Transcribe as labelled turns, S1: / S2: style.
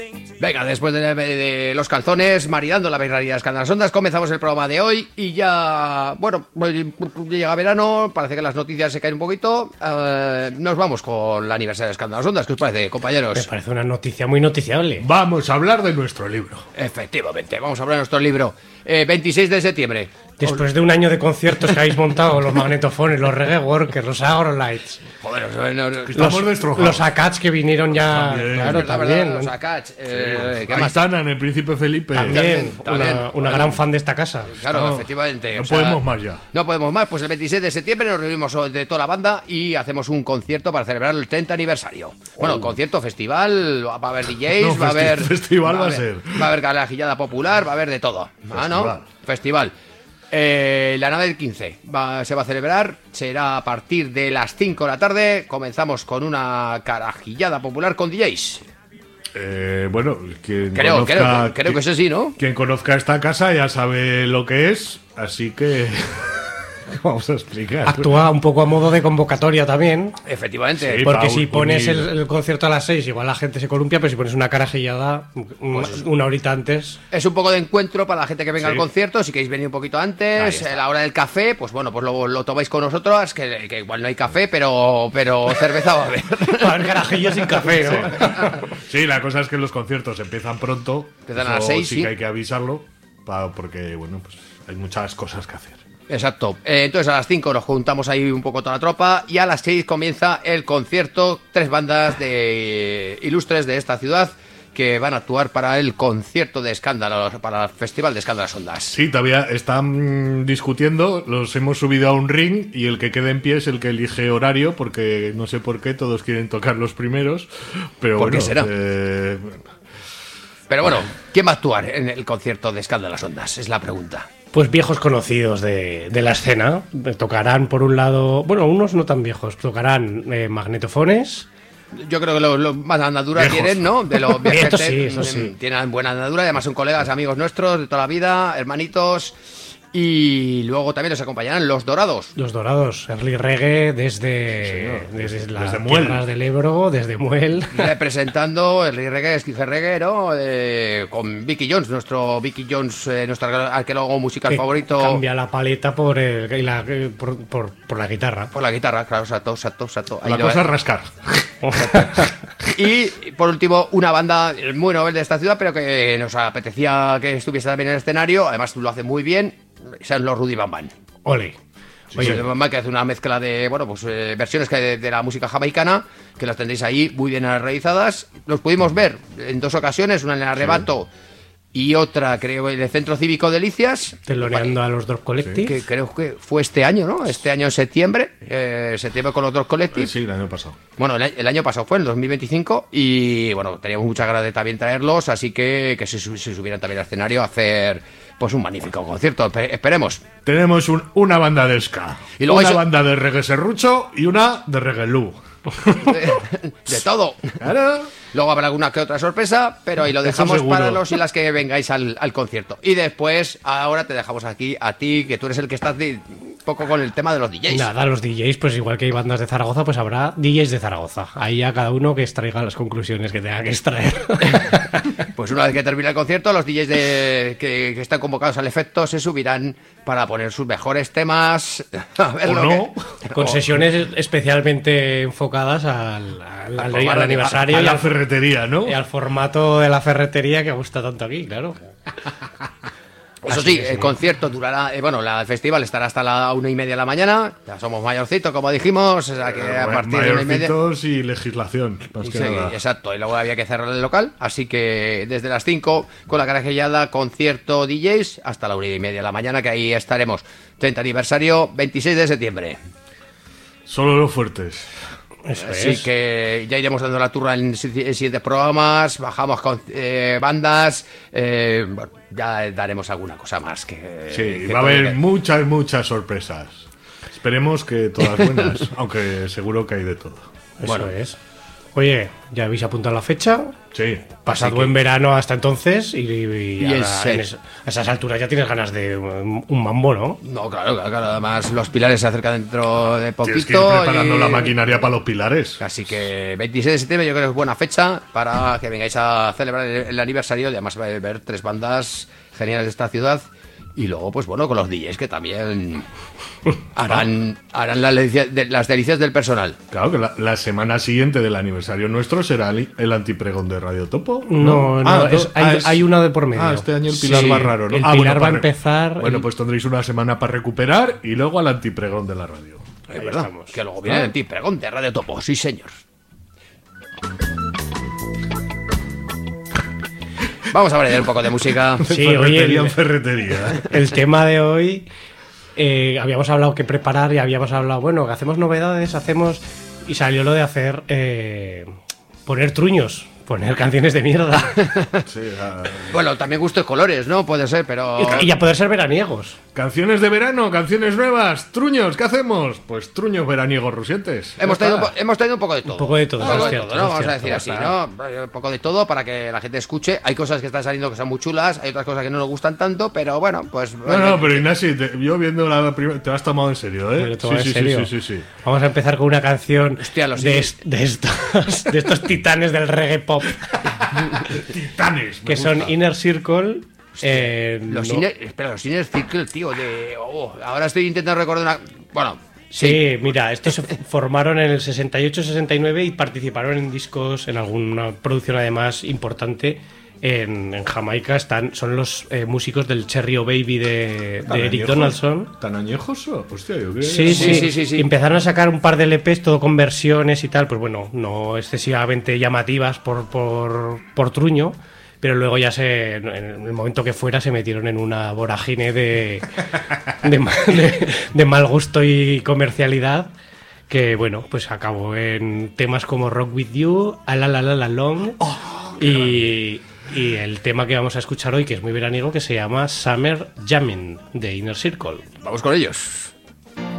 S1: Venga, después de los calzones, maridando la bailaría de Escándalas Ondas, comenzamos el programa de hoy y ya, bueno, llega verano, parece que las noticias se caen un poquito, nos vamos con el aniversario de Escándalas Ondas. ¿Qué os parece, compañeros?
S2: Me parece una noticia muy noticiable.
S3: Vamos a hablar de nuestro libro.
S1: Efectivamente, vamos a hablar de nuestro libro. 26 de septiembre.
S2: Después de un año de conciertos que habéis montado, los magnetofones, los reggae workers, los agrolights,
S1: Joder,
S3: Estamos destrozados.
S2: los acats que vinieron ya,
S3: También.
S2: claro, también.
S1: Los Akats, ¿qué más?
S3: Aitana en el Príncipe Felipe.
S2: También,
S1: También.
S2: una gran fan de esta casa.
S1: Claro, efectivamente.
S3: No
S1: o sea,
S3: podemos más ya.
S1: No podemos más, pues el 26 de septiembre nos reunimos de toda la banda y hacemos un concierto para celebrar el 30 aniversario. Bueno, concierto, festival, va a haber DJs,
S3: No,
S1: va a haber...
S3: festival va a ser.
S1: Va a haber galajillada popular, va a haber de todo. Ah, ¿no? Festival. La nave del 15 se va a celebrar, será a partir de las 5 de la tarde. Comenzamos con una carajillada popular con DJs.
S3: Bueno, quien
S1: Creo
S3: conozca,
S1: que eso sí, ¿no?
S3: Quien conozca esta casa ya sabe lo que es, así que vamos a explicar.
S2: Actúa un poco a modo de convocatoria también.
S1: Efectivamente.
S3: Sí,
S2: Porque
S3: para
S2: si pones
S3: unir.
S2: el concierto a las 6, igual la gente se columpia, pero si pones una carajillada una horita antes.
S1: Es un poco de encuentro para la gente que venga
S3: Sí.
S1: al concierto. Si queréis venir un poquito
S3: Ahí
S1: antes,
S3: está.
S1: a la hora del café, pues bueno, pues lo tomáis con nosotros, que igual no hay café, pero cerveza va a haber.
S2: A ver, carajillo sin café, ¿no?
S3: Sí, la cosa es que los conciertos empiezan pronto.
S1: Empiezan a
S3: Eso
S1: las 6,
S3: sí
S1: sí.
S3: que hay que avisarlo, porque bueno, pues hay muchas cosas que hacer.
S1: Exacto. Entonces a las 5 nos juntamos ahí un poco toda la tropa y a las 6 comienza el concierto. 3 bandas de ilustres de esta ciudad que van a actuar para el concierto de escándalos, para el Festival de Escándalas Ondas.
S3: Sí, todavía están discutiendo, los hemos subido a un ring y el que quede en pie es el que elige horario, porque no sé por qué todos quieren tocar los primeros, pero
S1: ¿Por qué
S3: bueno,
S1: será? Pero bueno, ¿quién va a actuar en el concierto de Escándalas Ondas? Es la pregunta.
S2: Pues viejos conocidos de la escena. Tocarán por un lado, bueno, unos no tan viejos, tocarán magnetofones.
S1: Yo creo que los más andadura
S3: Viejos.
S1: tienen, ¿no? De los
S2: Esto
S1: gente,
S2: sí, eso sí.
S1: Tienen buena andadura, además son colegas, amigos nuestros de toda la vida, hermanitos. Y luego también nos acompañarán Los Dorados.
S2: Los Dorados, early reggae desde las
S3: Desde Muel.
S2: tierras del Ebro, desde Muel.
S1: Representando el reggae, esquife reggae, ¿no? Con Vicky Jones, nuestro arqueólogo musical
S2: Que
S1: favorito.
S2: Cambia la paleta por la guitarra.
S1: Por la guitarra, claro, exacto. Ahí
S3: la
S1: lo
S3: cosa
S1: es.
S3: es rascar.
S1: Y por último, una banda muy novel de esta ciudad, pero que nos apetecía que estuviese también en el escenario. Además, lo hace muy bien. Son los Rudy Bam Bam.
S2: Ole.
S1: Oye, Rudy Bam Bam, que hace una mezcla de, bueno, pues versiones que hay de la música jamaicana, que las tendréis ahí muy bien realizadas. Los pudimos ver en 2 ocasiones, una en el Arrebato y otra, creo, en el Centro Cívico Delicias.
S2: Teloneando a los Drop Collective.
S1: Que creo que fue este año, ¿no? Este año en septiembre. Septiembre con los Drop Collective.
S3: Sí, el año pasado.
S1: Bueno, el año pasado fue, en 2025, y bueno, teníamos mucha ganas de también traerlos, así que se subieran también al escenario a hacer pues un magnífico concierto. Esperemos.
S3: Tenemos una banda de ska,
S1: Y luego
S3: una
S1: eso-
S3: banda de reggae serrucho y una de reggae lu.
S1: De todo.
S3: Claro.
S1: Luego habrá alguna que otra sorpresa, pero ahí lo
S3: Eso
S1: dejamos
S3: seguro.
S1: para los y las que vengáis al concierto. Y después, ahora te dejamos aquí a ti, que tú eres el que estás un poco con el tema de los DJs.
S2: Nada, los DJs, pues igual que hay bandas de Zaragoza, pues habrá DJs de Zaragoza. Ahí ya cada uno que extraiga las conclusiones que tenga que extraer.
S1: Pues una vez que termine el concierto, los DJs que están convocados al efecto se subirán para poner sus mejores temas. A ver
S3: O
S1: lo
S3: no.
S2: Con sesiones especialmente enfocadas al aniversario
S3: A
S2: y
S3: la
S2: al,
S3: ferretería, ¿no?
S2: y al formato de la ferretería que gusta tanto aquí, claro.
S1: Eso
S2: Así
S1: sí,
S2: es,
S1: el
S2: sí.
S1: concierto durará, el festival estará hasta la 1:30 de la mañana. Ya somos mayorcitos, como dijimos, o sea que a partir de 1:30.
S3: Mayorcitos y legislación, más que
S1: Sí,
S3: nada.
S1: exacto, y luego había que cerrar el local, así que desde las 5 con la carajillada, concierto, DJs, hasta la 1:30 de la mañana, que ahí estaremos. 30 aniversario, 26 de septiembre.
S3: Solo los fuertes.
S2: Eso
S1: Así
S2: es.
S1: que ya iremos dando la turra en siguientes programas, bajamos con bandas, bueno, ya daremos alguna cosa más que...
S3: Sí,
S1: que
S3: va a haber
S1: puede-
S3: muchas sorpresas. Esperemos que todas buenas, aunque seguro que hay de todo.
S2: Eso
S1: bueno.
S2: es. Oye, ya habéis apuntado la fecha.
S3: Sí.
S2: Pasad
S3: así
S2: buen
S3: que-
S2: verano hasta entonces y ahora a esas alturas ya tienes ganas de un mambo, ¿no?
S1: No, claro. Además, los pilares se acercan dentro de
S3: Tienes que ir
S1: poquito.
S3: preparando la maquinaria para los pilares.
S1: Así que 26 de septiembre yo creo que es buena fecha para que vengáis a celebrar el aniversario. Y además va a ver 3 bandas geniales de esta ciudad. Y luego, pues bueno, con los DJs que también harán las delicias del personal.
S3: Claro que la semana siguiente del aniversario nuestro será el antipregón de Radio Topo.
S2: No, hay una de por medio.
S3: Este año el Pilar
S2: Sí,
S3: va raro, ¿no?
S2: el
S3: Bueno,
S2: Pilar va a
S3: para-
S2: empezar.
S3: Bueno, pues tendréis una semana para recuperar y luego al antipregón de la radio.
S1: Es verdad.
S2: estamos.
S1: Que luego viene el pregón de Radio Topo, sí señor. Vamos a ver un poco de música.
S2: Sí,
S3: Ferretería
S2: oye,
S3: en ferretería.
S2: el tema de hoy, habíamos hablado que preparar y habíamos hablado, bueno, que hacemos novedades, y salió lo de hacer, poner truños, poner canciones de mierda
S3: Sí,
S1: Bueno, también gustos colores, ¿no? Puede ser, pero...
S2: y a poder ser veraniegos.
S3: canciones de verano, canciones nuevas, truños, ¿qué hacemos? Pues truños veraniegos rusientes.
S1: Hemos
S3: Ya
S1: traído,
S3: está.
S1: hemos traído un poco de todo.
S2: Un poco de todo,
S1: Un poco
S2: es
S1: de
S2: cierto,
S1: todo, ¿no?
S2: es
S1: Vamos a
S2: cierto,
S1: decir así,
S2: ya
S1: ¿no? Un poco de todo para que la gente escuche. Hay cosas que están saliendo que son muy chulas, hay otras cosas que no nos gustan tanto, pero bueno, pues...
S3: No, pero Ignasi, yo viendo la primera, te lo has tomado en serio, ¿eh?
S2: Me lo he tomado
S3: sí,
S2: en
S3: sí,
S2: serio.
S3: sí, sí, sí, sí.
S2: Vamos a empezar con una canción
S1: Hostia, los
S2: de
S1: indies.
S2: estos titanes del reggae pop
S3: Titanes. me
S2: que son
S3: gusta.
S2: Inner Circle.
S1: Los Inner Circle, tío, ahora estoy intentando recordar una... Bueno,
S2: Sí, mira, estos se formaron en el 68-69 y participaron en discos, en alguna producción además importante en Jamaica. Son los músicos del Cherry O Baby de
S3: ¿Tan
S2: Eric
S3: añejos?
S2: Donaldson.
S3: ¿Tan añejos? Hostia, yo creo.
S2: Sí, sí,
S1: sí.
S2: Empezaron a sacar un par de LPs, todo con versiones y tal, pues bueno, no excesivamente llamativas por truño, pero luego ya en el momento que fuera se metieron en una vorágine de mal gusto y comercialidad que, bueno, pues acabó en temas como Rock With You, La Long y el tema que vamos a escuchar hoy, que es muy veraniego, que se llama Summer Jammin' de Inner Circle.
S1: vamos con ellos.